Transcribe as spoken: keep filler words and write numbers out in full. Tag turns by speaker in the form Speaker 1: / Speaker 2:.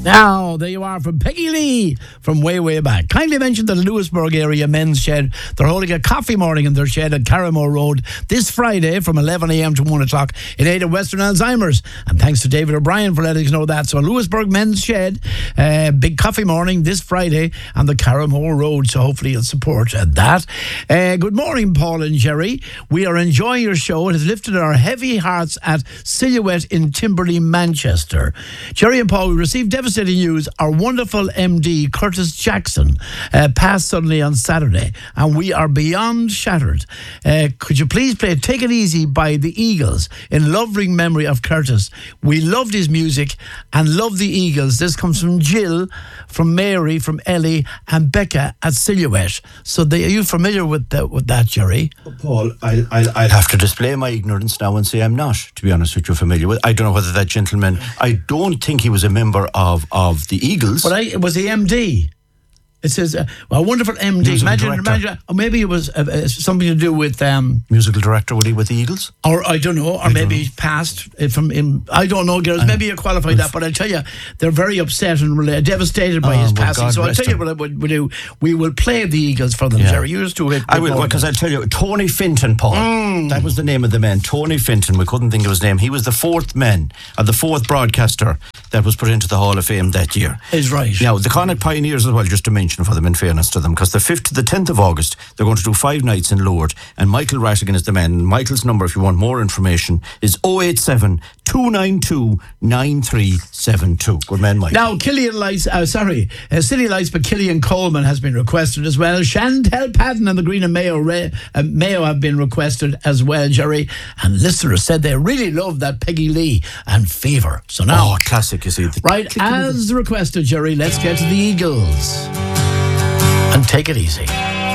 Speaker 1: Now, there you are from Peggy Lee from way, way back. Kindly mention that the Lewisburg area men's shed, they're holding a coffee morning in their shed at Carramore Road this Friday from eleven a.m. to one o'clock in aid of Western Alzheimer's. And thanks to David O'Brien for letting us know that. So Lewisburg men's shed, uh, big coffee morning this Friday on the Carramore Road. So hopefully you'll support uh, that. Uh, good morning, Paul and Jerry. We are enjoying your show. It has lifted our heavy hearts at Silhouette in Timberley, Manchester. Jerry and Paul, we received devastating news. Our wonderful M D, Curtis Jackson, uh, passed suddenly on Saturday, and we are beyond shattered. Uh, could you please play Take It Easy by the Eagles in loving memory of Curtis? We loved his music and loved the Eagles. This comes from Jill, from Mary, from Ellie, and Becca at Silhouette. So they, are you familiar with, the, with that, Jerry?
Speaker 2: Paul, I'll, I'll, I'll have to display my ignorance now and say I'm not, to be honest with you, familiar with. I don't know whether that gentleman, I don't think he was a member of of the Eagles.
Speaker 1: But I was the M D. It says, uh, well, a wonderful M D.
Speaker 2: Musical
Speaker 1: Imagine,
Speaker 2: director.
Speaker 1: imagine, or maybe it was uh, uh, something to do with... Um,
Speaker 2: Musical director, would he, with the Eagles?
Speaker 1: Or I don't know, or
Speaker 2: I
Speaker 1: maybe
Speaker 2: know.
Speaker 1: passed uh, from him. I don't know, girls. Maybe you qualify that, but I'll tell you, they're very upset and really devastated by
Speaker 2: Oh,
Speaker 1: his
Speaker 2: well,
Speaker 1: passing.
Speaker 2: God
Speaker 1: So I'll
Speaker 2: rest
Speaker 1: tell you
Speaker 2: him.
Speaker 1: what I would we do. We will play the Eagles for them,
Speaker 2: Yeah.
Speaker 1: Jerry. You used to it.
Speaker 2: I will, because I'll tell you, Tony Finton, Paul.
Speaker 1: Mm.
Speaker 2: That was the name of the man, Tony Finton. We couldn't think of his name. He was the fourth man, or the fourth broadcaster that was put into the Hall of Fame that year.
Speaker 1: Is right.
Speaker 2: Now, the Connacht Pioneers as well, just to mention for them, in fairness to them, because the fifth to the tenth of August, they're going to do five nights in Lourdes, and Michael Rattigan is the man. And Michael's number, if you want more information, is oh eight seven, two nine two, nine three seven two. Good man, Mike.
Speaker 1: Now, Killian Lights, uh, sorry, uh, City Lights by Killian Coleman has been requested as well. Chantel Patton and the Green and Mayo Ray, uh, Mayo have been requested as well, Jerry. And listeners said they really love that Peggy Lee and Fever. So now,
Speaker 2: Oh, classic, you see. The
Speaker 1: right, as requested, Jerry, let's get to the Eagles and Take It Easy.